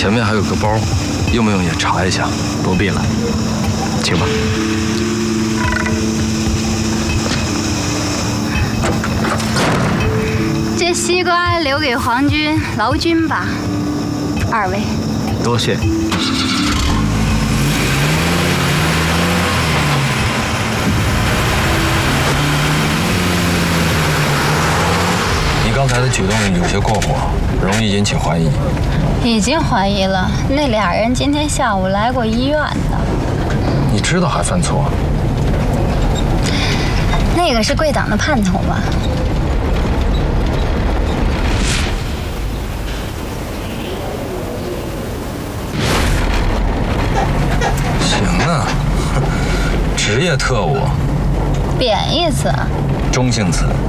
前面还有个包，用不用也查一下？ 不必了，请吧。 这西瓜留给皇军劳军吧，二位。 多谢。 你刚才的举动有些过火，容易引起怀疑。 已经怀疑了，那俩人今天下午来过医院的。 你知道还犯错？ 那个是贵党的叛徒吗？ 行啊，职业特务。 贬义词。 中性词。